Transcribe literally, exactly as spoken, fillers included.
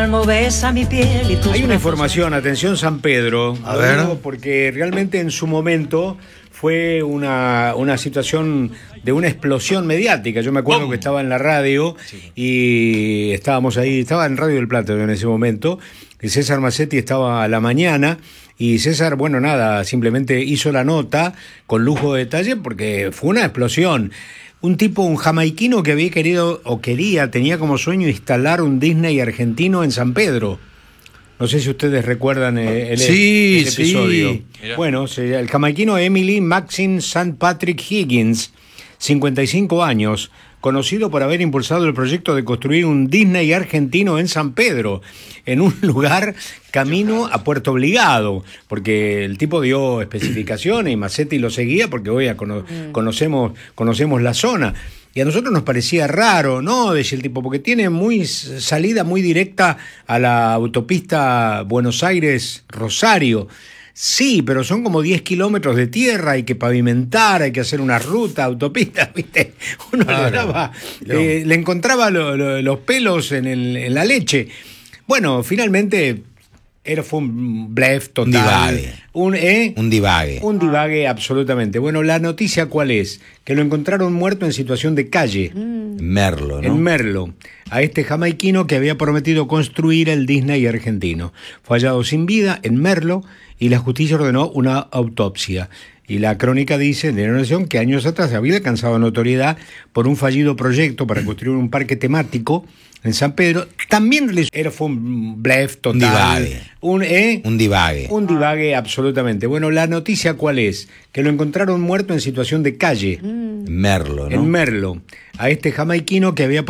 palmo besa mi piel y tus Hay una brazos... información, atención San Pedro, A lo ver. digo porque realmente en su momento fue una, una situación de una explosión mediática. Yo me acuerdo ¡Bum! que estaba en la radio y estábamos ahí, estaba en Radio del Plata en ese momento, y César Macetti estaba a la mañana, y César, bueno, nada, simplemente hizo la nota con lujo de detalle porque fue una explosión. Un tipo, un jamaiquino que había querido o quería, tenía como sueño instalar un Disney argentino en San Pedro. No sé si ustedes recuerdan eh, el, Sí, ese episodio. sí. Bueno, se- el jamaiquino Emily Maxine Saint Patrick Higgins, cincuenta y cinco años, conocido por haber impulsado el proyecto de construir un Disney argentino en San Pedro, en un lugar camino a Puerto Obligado, porque el tipo dio especificaciones y Macetti lo seguía porque hoy ya cono- conocemos, conocemos la zona. Y a nosotros nos parecía raro, ¿no? Decía el tipo, porque tiene muy s- salida muy directa a la autopista Buenos Aires-Rosario. Sí, pero son como diez kilómetros de tierra, hay que pavimentar, hay que hacer una ruta, autopista, ¿viste? Uno Claro. le daba, No. eh, le encontraba lo- lo- los pelos en, el- en la leche. Bueno, finalmente era, fue un blef total. Un divague. Un, ¿eh? Un divague. Un divague absolutamente. Bueno, la noticia ¿cuál es? Que lo encontraron muerto en situación de calle, Merlo, ¿no? en Merlo, a este jamaiquino que había prometido construir el Disney argentino. Fue hallado sin vida en Merlo y la justicia ordenó una autopsia. Y la crónica dice de la Nación que años atrás había alcanzado notoriedad por un fallido proyecto para construir un parque temático en San Pedro. También le- era, fue un blef total. Un divague. Un, ¿eh? Un divague. Un divague absolutamente. Bueno, la noticia ¿cuál es? Que lo encontraron muerto en situación de calle, Merlo, ¿no? en Merlo, a este jamaiquino que había